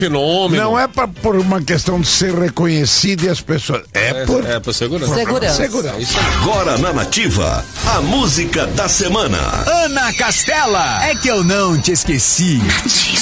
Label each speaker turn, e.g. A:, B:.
A: fenômeno.
B: Não é por uma questão de ser reconhecido e as pessoas. É por
C: segurança.
D: Agora na Nativa, a música da semana.
E: Ana Castela, é que eu não te esqueci.